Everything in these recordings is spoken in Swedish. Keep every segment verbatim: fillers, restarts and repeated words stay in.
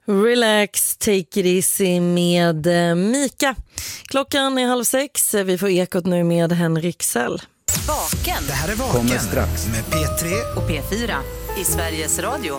Relax, take it easy med Mika. Klockan är halv sex. Vi får ekot nu med Henrik Sell. Vaken. Det här är Vaken. Kommer strax. Med P tre och P fyra i Sveriges Radio.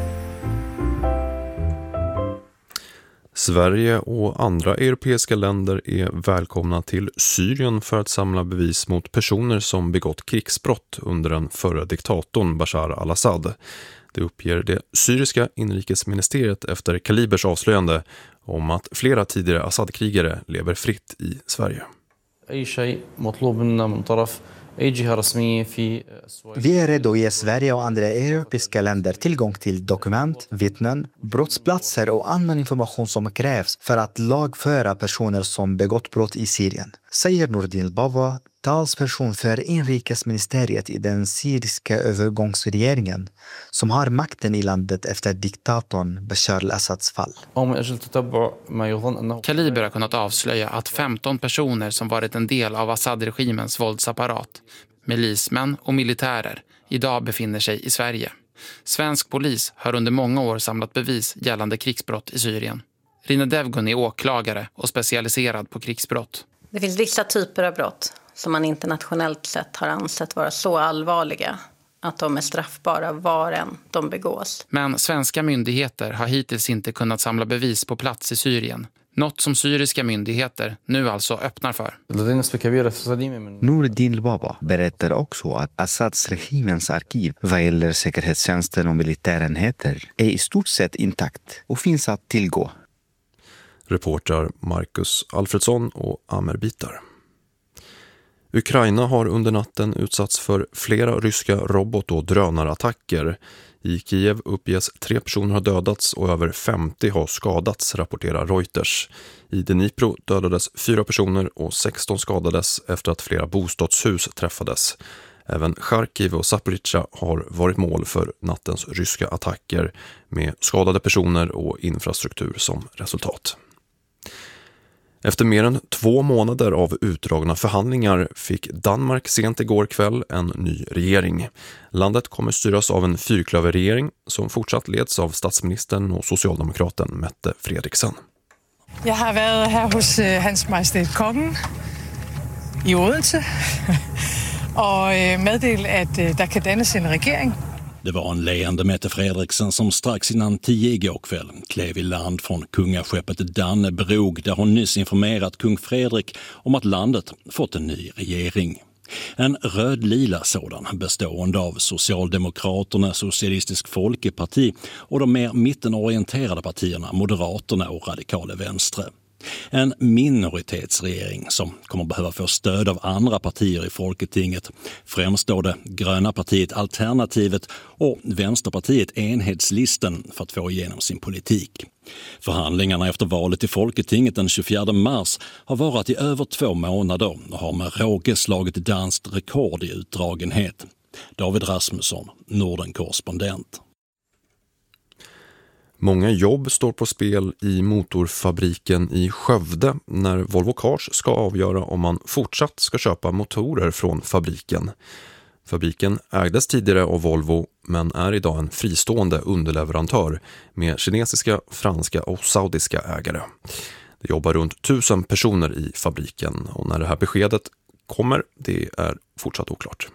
Sverige och andra europeiska länder är välkomna till Syrien för att samla bevis mot personer som begått krigsbrott under den förra diktatorn Bashar al-Assad. Det uppger det syriska inrikesministeriet efter Kalibers avslöjande om att flera tidigare Assad-krigare lever fritt i Sverige. Vi är redo att ge Sverige och andra europeiska länder tillgång till dokument, vittnen, brottsplatser och annan information som krävs för att lagföra personer som begått brott i Syrien, säger Nordin Al-Baba, talsperson för inrikesministeriet i den syriska övergångsregeringen som har makten i landet efter diktatorn Bashar al-Assads fall. Kaliber har kunnat avslöja att femton personer som varit en del av Assad-regimens våldsapparat, milismän och militärer, idag befinner sig i Sverige. Svensk polis har under många år samlat bevis gällande krigsbrott i Syrien. Rina Devgun är åklagare och specialiserad på krigsbrott. Det finns vissa typer av brott som man internationellt sett har ansett vara så allvarliga att de är straffbara var än de begås. Men svenska myndigheter har hittills inte kunnat samla bevis på plats i Syrien. Något som syriska myndigheter nu alltså öppnar för. Nordin Al-Baba berättar också att Assads regimens arkiv vad gäller säkerhetstjänsten och militärenheter är i stort sett intakt och finns att tillgå. Reporter Marcus Alfredsson och Amer Bitar. Ukraina har under natten utsatts för flera ryska robot- och drönarattacker. I Kiev uppges tre personer har dödats och över femtio har skadats, rapporterar Reuters. I Dnipro dödades fyra personer och sexton skadades efter att flera bostadshus träffades. Även Charkiv och Zaporizjzja har varit mål för nattens ryska attacker med skadade personer och infrastruktur som resultat. Efter mer än två månader av utdragna förhandlingar fick Danmark sent igår kväll en ny regering. Landet kommer styras av en fyrklöverregering som fortsatt leds av statsministern och socialdemokraten Mette Frederiksen. Jag har varit här hos Hans Majestät Kongen i Odense och meddelat att det kan dannes en regering. Det var en leende Mette Frederiksen som strax innan tio igår kväll klev i land från kungaskeppet Dannebrog där hon nyss informerat kung Fredrik om att landet fått en ny regering. En röd-lila sådan bestående av Socialdemokraterna, Socialistisk Folkeparti och de mer mittenorienterade partierna Moderaterna och Radikale Venstre. En minoritetsregering som kommer behöva få stöd av andra partier i Folketinget, främst då det gröna partiet Alternativet och Vänsterpartiet Enhetslisten för att få igenom sin politik. Förhandlingarna efter valet i Folketinget den tjugofjärde mars har varit i över två månader och har med råge slagit danskt rekord i utdragenhet. David Rasmusson, Norden-korrespondent. Många jobb står på spel i motorfabriken i Skövde när Volvo Cars ska avgöra om man fortsatt ska köpa motorer från fabriken. Fabriken ägdes tidigare av Volvo men är idag en fristående underleverantör med kinesiska, franska och saudiska ägare. Det jobbar runt tusen personer i fabriken och när det här beskedet kommer, det är fortsatt oklart.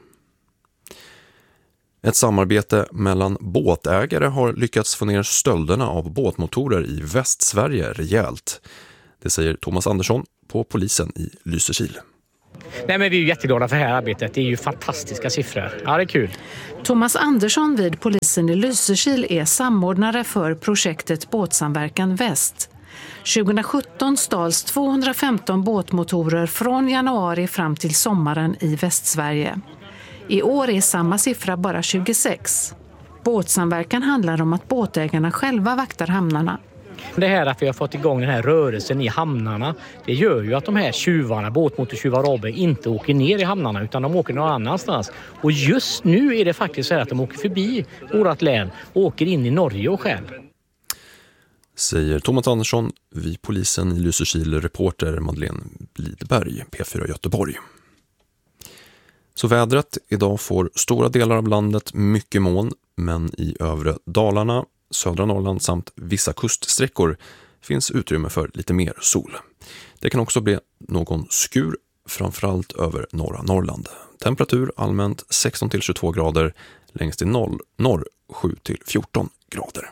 Ett samarbete mellan båtägare har lyckats få ner stölderna av båtmotorer i Västsverige rejält. Det säger Thomas Andersson på polisen i Lysekil. Nej, men vi är ju jätteglada för det här arbetet. Det är ju fantastiska siffror. Ja, det är kul. Thomas Andersson vid polisen i Lysekil är samordnare för projektet Båtsamverkan Väst. tjugohundrasjutton stals tvåhundrafemton båtmotorer från januari fram till sommaren i Västsverige. I år är samma siffra bara tjugosex. Båtsamverkan handlar om att båtägarna själva vaktar hamnarna. Det här att vi har fått igång den här rörelsen i hamnarna, det gör ju att de här tjuvarna, båtmotortjuvar och robber, inte åker ner i hamnarna utan de åker någon annanstans. Och just nu är det faktiskt så att de åker förbi vårt län och åker in i Norge och själv. Säger Thomas Andersson vid polisen i Lysekil, reporter Madeleine Blidberg, P fyra Göteborg. Så vädret, idag får stora delar av landet mycket moln, men i övre Dalarna, södra Norrland samt vissa kuststräckor finns utrymme för lite mer sol. Det kan också bli någon skur, framförallt över norra Norrland. Temperatur allmänt sexton till tjugotvå grader, längst i noll, norr sju till fjorton grader.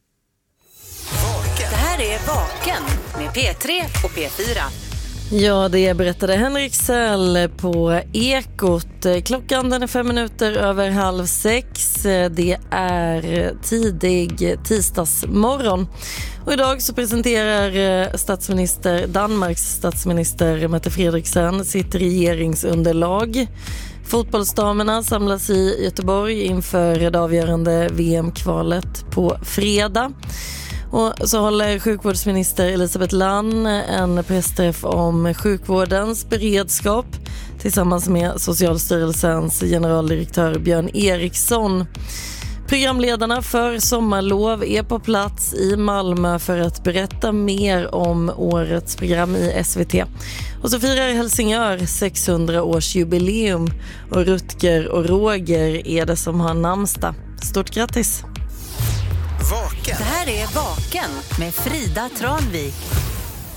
Det här är Vaken med P tre och P fyra. Ja, det berättade Henrik Säll på Ekot. Klockan den är fem minuter över halv sex. Det är tidig tisdagsmorgon. Och idag så presenterar statsminister, Danmarks statsminister Mette Frederiksen sitt regeringsunderlag. Fotbollsdamerna samlas i Göteborg inför det avgörande V M-kvalet på fredag. Och så håller sjukvårdsminister Elisabeth Lann en pressträff om sjukvårdens beredskap tillsammans med Socialstyrelsens generaldirektör Björn Eriksson. Programledarna för sommarlov är på plats i Malmö för att berätta mer om årets program i S V T. Och så firar Helsingör sexhundra-årsjubileum och Rutger och Roger är det som har namnsdag. Stort grattis! Vaken. Det här är Vaken med Frida Tranvik.